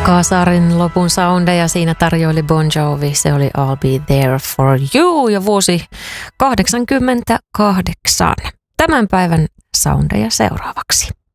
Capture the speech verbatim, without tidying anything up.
Kaasarin lopun soundeja siinä tarjoili Bon Jovi. Se oli I'll Be There For You ja vuosi kahdeksankymmentäkahdeksan. Tämän päivän soundeja seuraavaksi.